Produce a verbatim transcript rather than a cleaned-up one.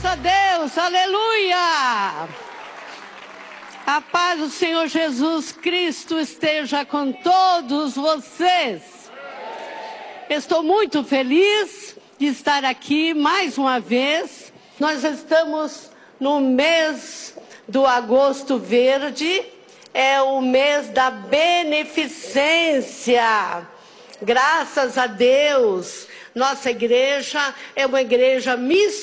a Deus, aleluia! A paz do Senhor Jesus Cristo esteja com todos vocês. Estou muito feliz de estar aqui mais uma vez. Nós estamos no mês do Agosto Verde, é o mês da beneficência. Graças a Deus, nossa igreja é uma igreja missionária.